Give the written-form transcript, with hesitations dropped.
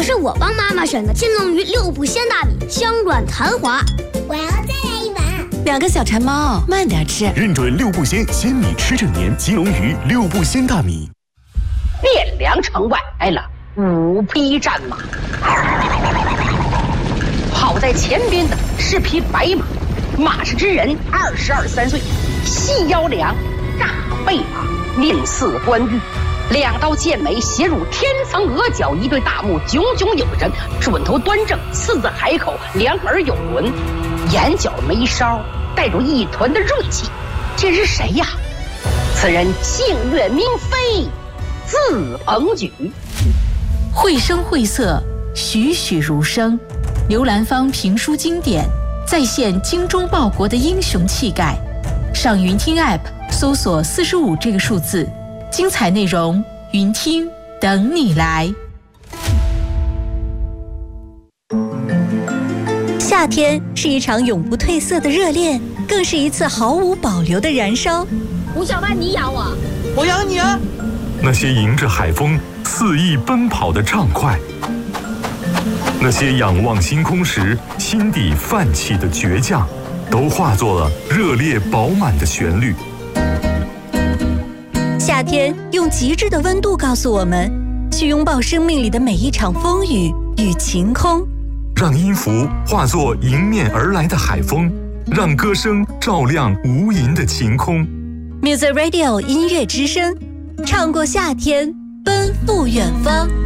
是我帮妈妈选的金龙鱼6步鲜大米，香软弹滑。 我要再来一碗。 2个小馋猫，慢点吃。 认准6步鲜，鲜米吃整年。金龙鱼6步鲜大米。 汴梁城外来了5匹战马，跑在前边的是匹白马，马氏之人22、3岁，细腰梁，大背马，面似冠玉，2刀剑眉斜入天层额角，一对大目炯炯有神，准头端正，四字海口，两耳有轮，眼角眉梢带着一团的锐气。这是谁呀？此人姓岳名飞，字鹏举。 绘声绘色，栩栩如生，刘兰芳评书经典，再现精忠报国的英雄气概。上云听 App 搜索45这个数字，精彩内容云听等你来。 夏天是一场永不褪色的热恋，更是一次毫无保留的燃烧。 吴小班，你养我， 我养你啊！ 那些迎着海风肆意奔跑的畅快，那些仰望星空时心底泛起的倔强，都化作了热烈饱满的旋律。 夏天用极致的温度告诉我们，去拥抱生命里的每一场风雨与晴空， 让音符化作迎面而来的海风，让歌声照亮无垠的晴空。 Music Radio 音乐之声，唱过夏天，奔赴远方。